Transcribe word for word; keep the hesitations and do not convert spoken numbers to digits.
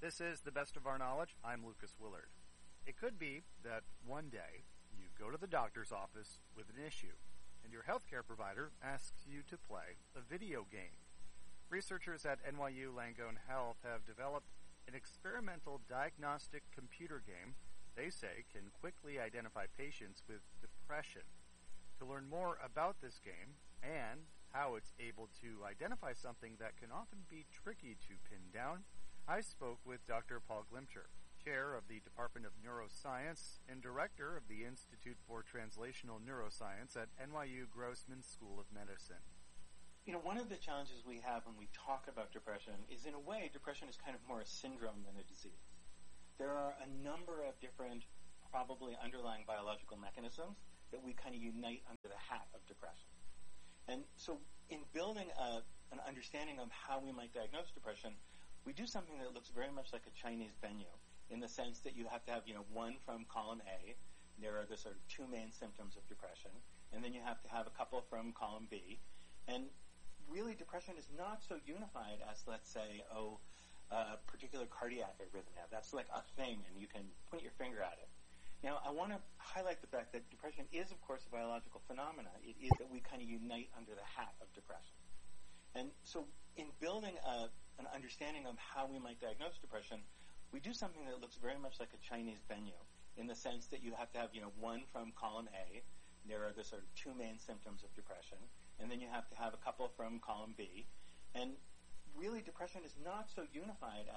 This is The Best of Our Knowledge. I'm Lucas Willard. It could be that one day you go to the doctor's office with an issue, and your healthcare provider asks you to play a video game. Researchers at N Y U Langone Health have developed an experimental diagnostic computer game they say can quickly identify patients with depression. To learn more about this game and how it's able to identify something that can often be tricky to pin down, I spoke with Doctor Paul Glimcher, chair of the Department of Neuroscience and director of the Institute for Translational Neuroscience at N Y U Grossman School of Medicine. You know, one of the challenges we have when we talk about depression is, in a way, depression is kind of more a syndrome than a disease. There are a number of different, probably underlying biological mechanisms that we kind of unite under the hat of depression. And so in building a, an understanding of how we might diagnose depression, we do something that looks very much like a Chinese menu, in the sense that you have to have, you know, one from column A. There are the sort of two main symptoms of depression, and then you have to have a couple from column B. And really, depression is not so unified as, let's say, oh, a particular cardiac arrhythmia. That's like a thing, and you can point your finger at it. Now, I want to highlight the fact that depression is, of course, a biological phenomena. It is that we kind of unite under the hat of depression. And so in building a, an understanding of how we might diagnose depression, we do something that looks very much like a Chinese menu, in the sense that you have to have, you know, one from column A. There are the sort of two main symptoms of depression, and then you have to have a couple from column B. And really, depression is not so unified as